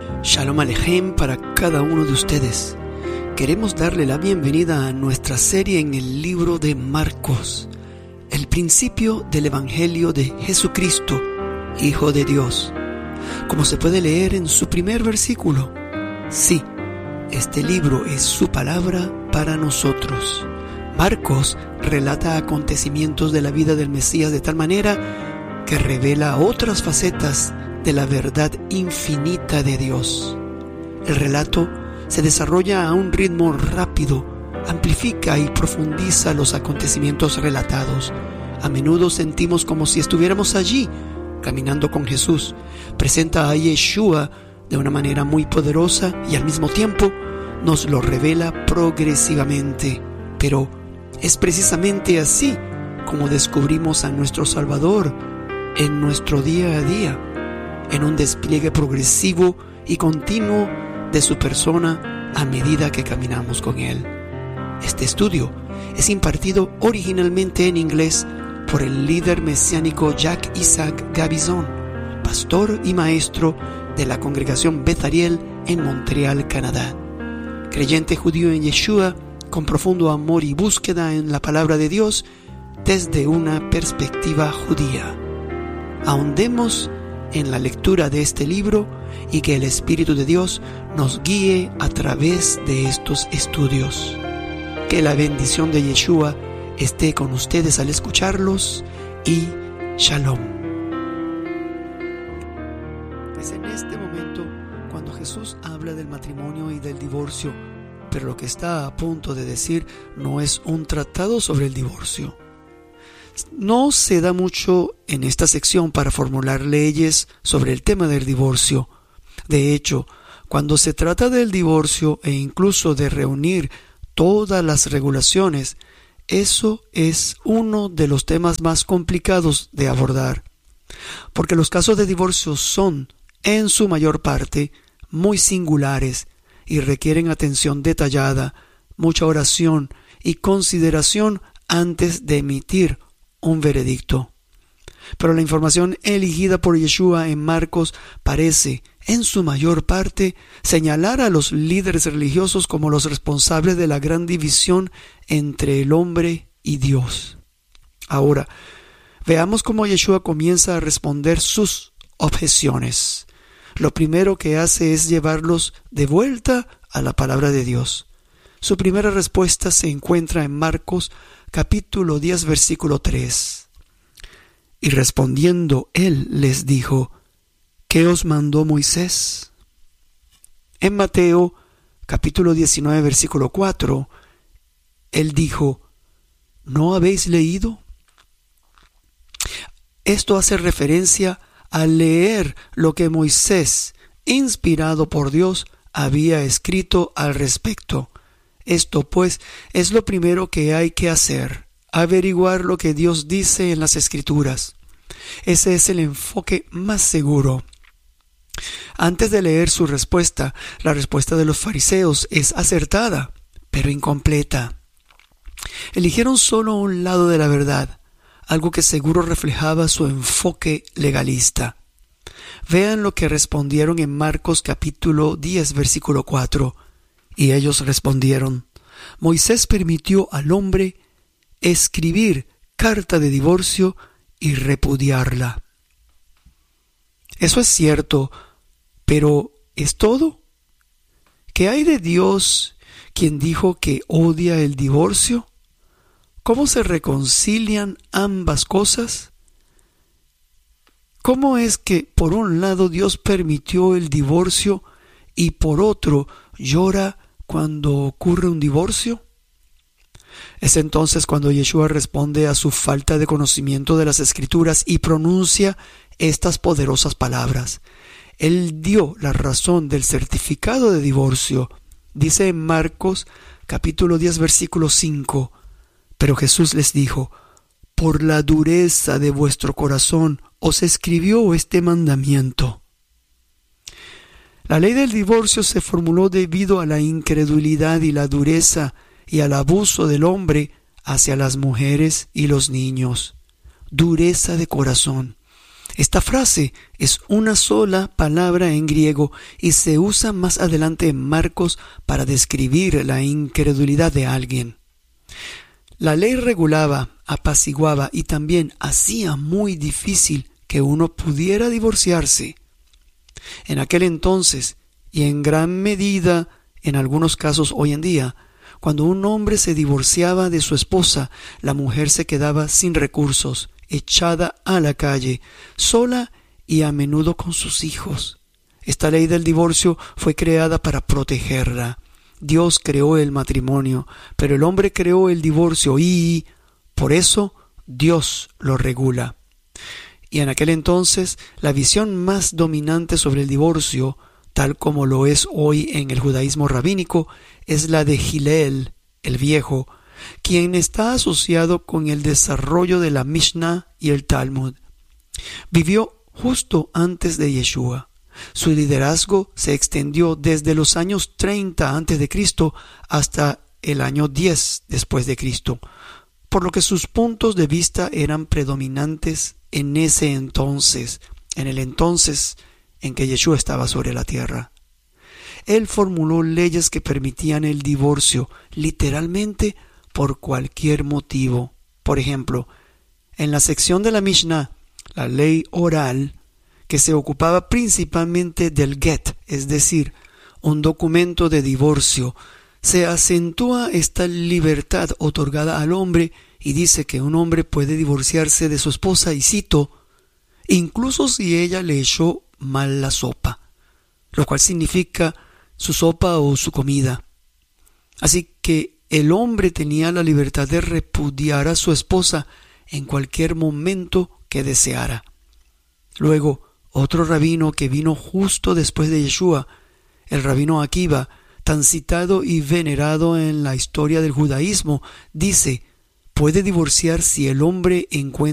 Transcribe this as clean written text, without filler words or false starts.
Shalom Alejem para cada uno de ustedes. Queremos darle la bienvenida a nuestra serie en el libro de Marcos, el principio del Evangelio de Jesucristo, Hijo de Dios. Como se puede leer en su primer versículo, sí, este libro es su palabra para nosotros. Marcos relata acontecimientos de la vida del Mesías de tal manera que revela otras facetas de la verdad infinita de Dios. El relato se desarrolla a un ritmo rápido, amplifica y profundiza los acontecimientos relatados. A menudo sentimos como si estuviéramos allí, caminando con Jesús. Presenta a Yeshua de una manera muy poderosa y al mismo tiempo nos lo revela progresivamente. Pero es precisamente así como descubrimos a nuestro Salvador en nuestro día a día, en un despliegue progresivo y continuo de su persona a medida que caminamos con Él. Este estudio es impartido originalmente en inglés por el líder mesiánico Jack Isaac Gabizon, pastor y maestro de la congregación Beth Ariel en Montreal, Canadá. Creyente judío en Yeshua, con profundo amor y búsqueda en la palabra de Dios desde una perspectiva judía. Ahondemos en la lectura de este libro y que el Espíritu de Dios nos guíe a través de estos estudios. Que la bendición de Yeshua esté con ustedes al escucharlos y Shalom. Es en este momento cuando Jesús habla del matrimonio y del divorcio, pero lo que está a punto de decir no es un tratado sobre el divorcio. No se da mucho en esta sección para formular leyes sobre el tema del divorcio. De hecho, cuando se trata del divorcio e incluso de reunir todas las regulaciones, eso es uno de los temas más complicados de abordar, porque los casos de divorcio son, en su mayor parte, muy singulares y requieren atención detallada, mucha oración y consideración antes de emitir un veredicto. Pero la información elegida por Yeshua en Marcos parece, en su mayor parte, señalar a los líderes religiosos como los responsables de la gran división entre el hombre y Dios. Ahora, veamos cómo Yeshua comienza a responder sus objeciones. Lo primero que hace es llevarlos de vuelta a la palabra de Dios. Su primera respuesta se encuentra en Marcos capítulo 10, versículo 3. Y respondiendo él les dijo: ¿Qué os mandó Moisés? En Mateo capítulo 19, versículo 4, él dijo: ¿No habéis leído? Esto hace referencia a leer lo que Moisés, inspirado por Dios, había escrito al respecto. Esto, pues, es lo primero que hay que hacer, averiguar lo que Dios dice en las Escrituras. Ese es el enfoque más seguro. Antes de leer su respuesta, la respuesta de los fariseos es acertada, pero incompleta. Eligieron solo un lado de la verdad, algo que seguro reflejaba su enfoque legalista. Vean lo que respondieron en Marcos capítulo 10, versículo 4. Y ellos respondieron: Moisés permitió al hombre escribir carta de divorcio y repudiarla. Eso es cierto, pero ¿es todo? ¿Qué hay de Dios, quien dijo que odia el divorcio? ¿Cómo se reconcilian ambas cosas? ¿Cómo es que por un lado Dios permitió el divorcio y por otro llora cuando ocurre un divorcio? Es entonces cuando Yeshua responde a su falta de conocimiento de las Escrituras y pronuncia estas poderosas palabras. Él dio la razón del certificado de divorcio. Dice en Marcos capítulo 10, versículo 5, pero Jesús les dijo: por la dureza de vuestro corazón os escribió este mandamiento. La ley del divorcio se formuló debido a la incredulidad y la dureza y al abuso del hombre hacia las mujeres y los niños. Dureza de corazón. Esta frase es una sola palabra en griego y se usa más adelante en Marcos para describir la incredulidad de alguien. La ley regulaba, apaciguaba y también hacía muy difícil que uno pudiera divorciarse. En aquel entonces, y en gran medida en algunos casos hoy en día, cuando un hombre se divorciaba de su esposa, la mujer se quedaba sin recursos, echada a la calle, sola y a menudo con sus hijos. Esta ley del divorcio fue creada para protegerla. Dios creó el matrimonio, pero el hombre creó el divorcio y, por eso, Dios lo regula. Y en aquel entonces, la visión más dominante sobre el divorcio, tal como lo es hoy en el judaísmo rabínico, es la de Hillel, el viejo, quien está asociado con el desarrollo de la Mishnah y el Talmud. Vivió justo antes de Yeshua. Su liderazgo se extendió desde los años 30 a.C. hasta el año 10 después de Cristo, por lo que sus puntos de vista eran predominantes en ese entonces, en el entonces en que Yeshua estaba sobre la tierra. Él formuló leyes que permitían el divorcio, literalmente por cualquier motivo. Por ejemplo, en la sección de la Mishnah, la ley oral, que se ocupaba principalmente del get, es decir, un documento de divorcio, se acentúa esta libertad otorgada al hombre y dice que un hombre puede divorciarse de su esposa, y cito, incluso si ella le echó mal la sopa, lo cual significa su sopa o su comida. Así que el hombre tenía la libertad de repudiar a su esposa en cualquier momento que deseara. Luego, otro rabino que vino justo después de Yeshua, el rabino Akiva, tan citado y venerado en la historia del judaísmo, dice, puede divorciar si el hombre encuentra